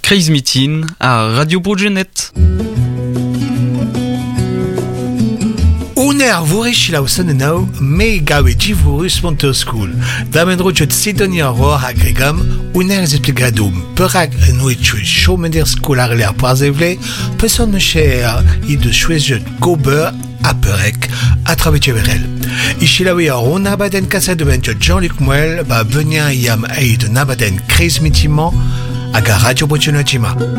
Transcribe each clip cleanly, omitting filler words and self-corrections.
Crazy Meeting à Radio Brugenet. Uner vorich lausenenau me gawe divurus Monter School. Damendrojet Sidonia Roar agregam uner zeplegadum perak noetchus chomender skolar l'air poarzevle peson me cher I de chouejet gober a perek a travecheverel. Ichilawe a rona baden kasa de benjot Jean-Luc Muel ba venir yam aid nabaden Crazy Meeting hag a Radio Brugenet.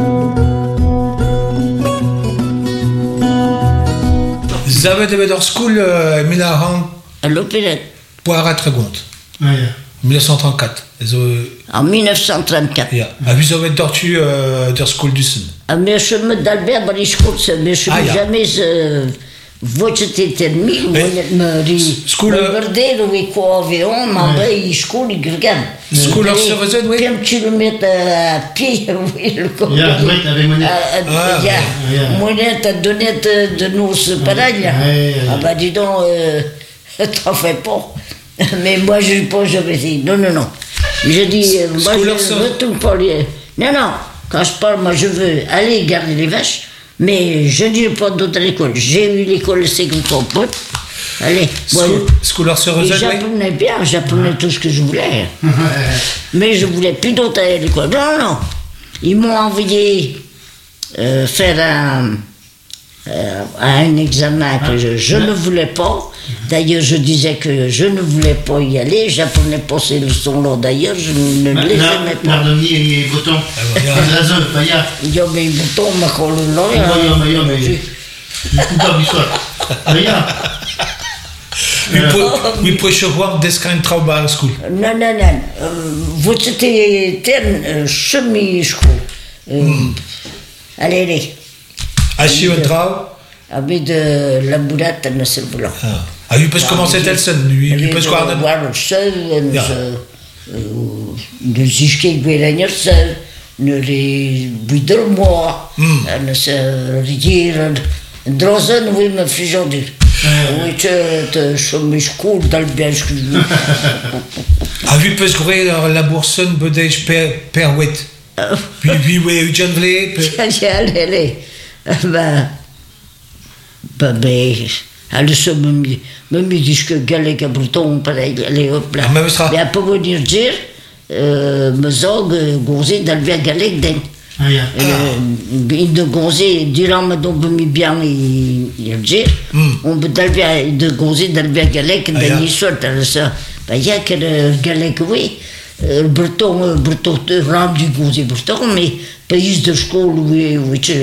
Zavet de Bedor School, Milaran. À l'opérette. Poirat Regont. 1934. En 1934. Ja. A vu Zavet Dortu der School Dussen. Ah, mais je me d'Albert Barichcourt, mais je n'ai jamais voce termine, me ri. School. Verdeiro e com avião, mas bem school e gregan. School of Service, oui. Quelques kilomètres à pied, oui. Ja, oui, avec monnaie. Monnaie, donné de nous pareil. Ah bah dis donc, t'en fais pas. Mais moi je pense jamais dit. Non. Je dis, moi je retourne pas les. Non. Quand je parle, moi je veux aller garder les vaches, mais je ne dis pas d'autre à l'école. J'ai eu l'école secondaire pote. Allez, School of Service, oui. J'apprenais bien, j'apprenais tout ce que je voulais. Mais je voulais plus d'autre à l'école. Non. Ils m'ont envoyé faire un examen que je ne voulais pas. D'ailleurs, je disais que je ne voulais pas y aller. J'apprenais pas ces leçons-là. D'ailleurs, je ne les aimais pas. Nardoni et Breton. Io mi butto ma con lui. Oui, pour choisir des kind Traubar School. Non. Vous étiez chemise. Allez. Achi un Trau. Avec de la boulette, ne se voulait. Ah, lui peut commencer tel seul, lui peut voir. Voir le seul, ne s'isquer guérir seul, ne les buidre moi, ne se dire, drozen, oui, me fait dire. Oui, tu chemise cool dans le bien ce que je veux. Ah, lui peut se courir la bourson, bedège per wet. Puis, oui, John Vlé. Allez. Ben, elle se me dit que Galec à Breton, pareil, allez hop là. Mais elle peut venir dire, me zog, gonzé, d'Albert Galec, den. De gonzé, durant ma dombe mi bien, il dire, on peut d'Albert, de gonzé, d'Albert Galec, den, il sort, ça. Ben, il y a que le Galec, oui. Breton, rendu gonzé Breton, mais pays de school, oui,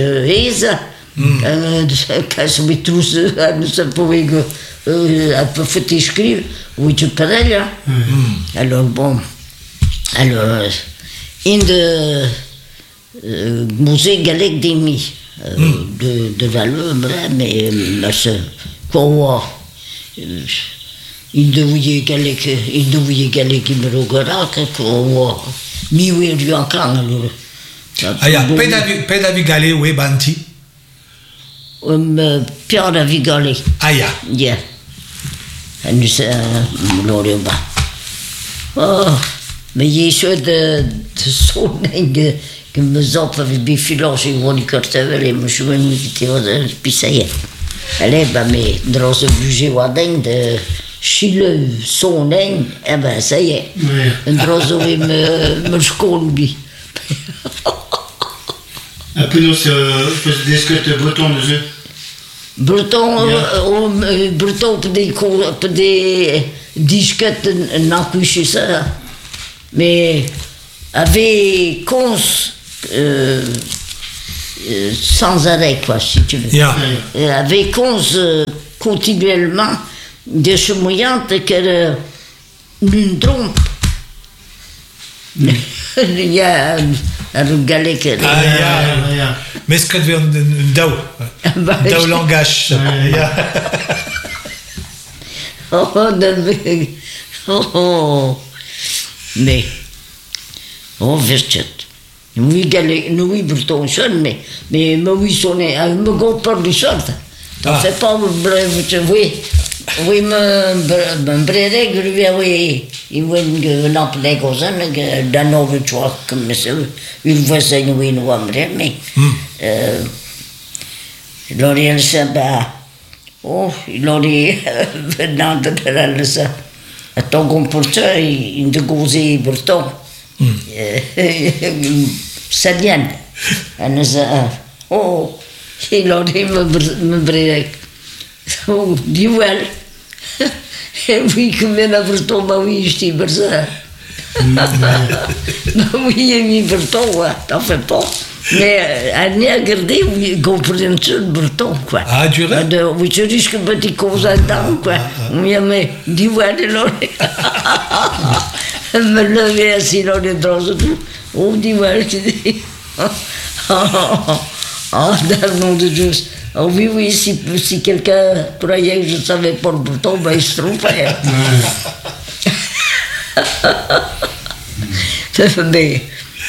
quand je tous, nous savons un peu fait écrire, oui, tu pareil. Alors, bon, in de musée Galec d'Emi, de Valeux, mais quoi, il devait Galec, il me regardera, quoi, mi oui, lui encore, alors. Ah, il y a pédagogie Galec, oui, Banti. Pierre de Vigale. Ah, ja. Ja. En dus, Lorioba. Oh, maar je zou de zo'n ding, que me zat avec des filanges et on y cortait les mouchoirs qui étaient pissaillés. Allez, bah, mais dans ce budget, on a de Chile, son ding, eh ben, ça y est. En dans ce me scolbi. Après, nous, c'est des discutes bretons, nous. Breton pour des disquettes n'en couché ça. Mais avec cons sans arrêt, quoi, si tu veux. Avec cons continuellement de ce moyen que une trompe. Il y a un Galec. Mais ce que tu veux un dao langage. Mais, verset. Oui, Galec, oui, Breton, mais oui, sonné, me gonfle de sorte. T'en fais pas, oui. Oui, mijn breder, oui, il voit une appelée comme ça, d'un autre choix comme ça, il voit ça, il voit mais il aurait ça, il aurait venant de ça. À ton comporteur, il de gauzer Breton. Ça vient. Oh, il aurait me breder. Oh, die wel. Oui, comme il a Breton, bah oui, je dis ça. Oui, Breton, t'en fais pas. Mais à n'y regarder, oui, comprendre le Breton, quoi. Ah, tu rêves? Oui, tu risques de petit cause dedans, quoi. Oui, mais dis ouais, là. Me lever assis là, les draps et tout. Oh, dis ouais, je dis. Oh, dans le nom de Dieu. Oh oui, si quelqu'un croyait que je ne savais pas le Breton, ben il se trompait. Mais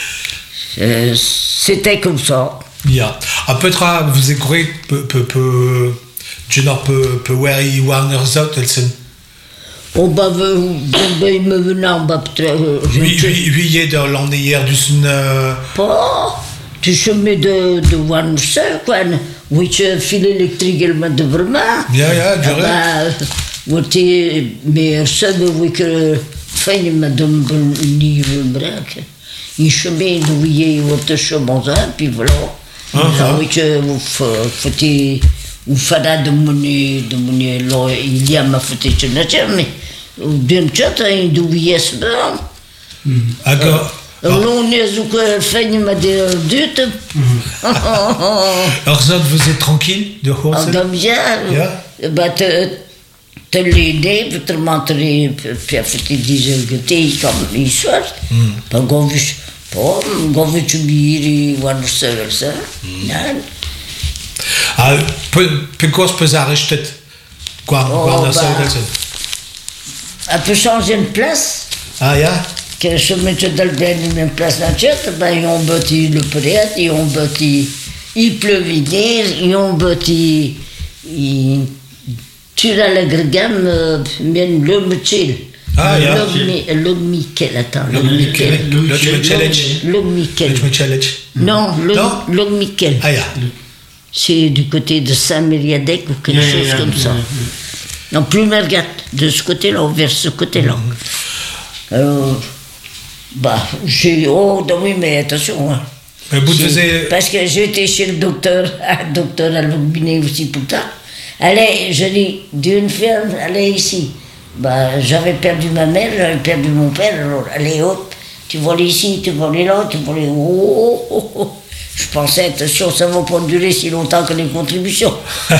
c'était comme ça. Ja. Petra, vous écoutez genre peu Wary Warner Zoutelsen. Oh bah, il me venait en bas. Oui, dans l'année hier du sun. Pas. Tu chemin de Warner quoi. Oui, tu fil électrique, elle m'a de vraiment. Ja, du rêve. Mais ça, oui, que. Enfin, il m'a donné un livre braque. Il chemin de oui, votre chemin, puis voilà. Oui, que vous faites de monnaie, là, il y a ma faute, mais bien sûr, il doit y être. D'accord. On est au coin, il m'a dit deux. Alors, ça, vous êtes tranquille de Horsen? Bien. Bah, te l'aider, pour te montrer, puis à faire des arguments comme l'histoire. Pas qu'on veut tu bire, ou un seul, ça. Ah, pourquoi peut arrêter quoi? Elle peut changer de place. Ah, ja? Que je mette dans le même place dans le ben ils ont bâti le prêtre, ils ont bâti, il pleuvait, ils ont bâti, tu as le grégame, mais le Michel. Ah, ja. Le Michel, attends. Le Michel. Non, le Michel. Ah, ja. C'est du côté de Saint-Mériadec ou quelque chose comme ça. Non, plus Mergat, de ce côté-là, vers ce côté-là. Bah, oui, mais attention. Hein. Mais vous faisiez... Parce que j'étais chez le docteur à Logbiné aussi pour ça. Allez, je dis, d'une ferme, allez ici. Bah, j'avais perdu ma mère, j'avais perdu mon père, alors allez hop, tu vas aller ici, tu vas aller là, tu vas aller... Oh. Je pensais, attention, ça ne va pas durer si longtemps que les contributions.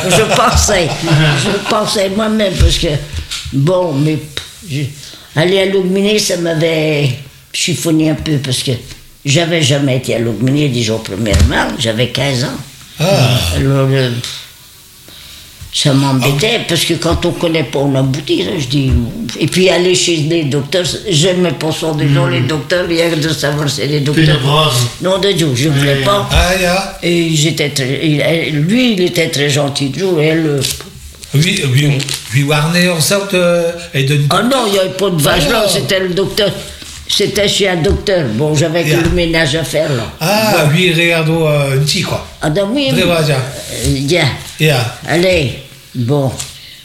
Je pensais moi-même, parce que, bon, mais aller à Logbiné, ça m'avait chiffonné un peu, parce que j'avais jamais été à Logbiné déjà premièrement, j'avais 15 ans. Alors, ça m'embêtait, parce que quand on ne connaît pas, on aboutit, je dis. Et puis aller chez les docteurs, j'aimais pas ça déjà, les docteurs, rien que de savoir c'est les docteurs. Non, de Dieu, je ne voulais pas. Ah, ja. Et lui, il était très gentil, toujours, et elle... Oui, Warner, ça, et de... Ah non, il n'y avait pas de vache là, c'était le docteur. C'était chez un docteur. Bon, j'avais que le ménage à faire là. Ah, bon. Oui, regardo un petit quoi. Ah, ben oui. Ja. Allez, bon.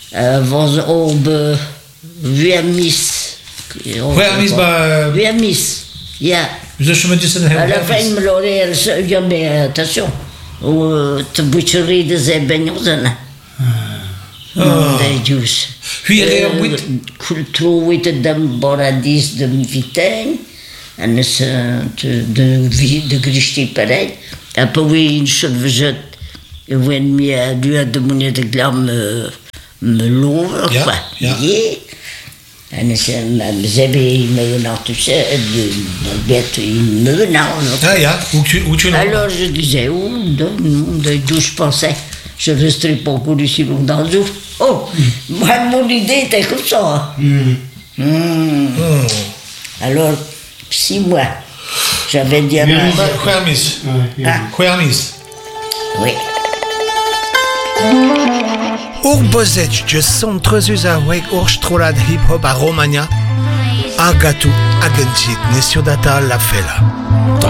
Vermis. Vermis. Ja. Je chemin du Sénégal. À la fin, il me l'aurait. Ja, mais attention. Tu boucheries de ces baignons, hein. Des juice. Cultuur de Boradis de Vitijn. En de Christi pareil. Après, oui, une chose, je vais me dire de mon glam me louvre, quoi. En ze hebben me touché, Ah, ja, où tu alors je disais, je pensais, je ne resterai pas encore ici longtemps. Oh, moi, mon idée était comme ça. Alors, 6 mois, j'avais dit à ma mère. Quermis. Oui. Ur bozet je centrezus a weg ur strolad hip-hop a Romagna, agatu agentit nesio data la fela.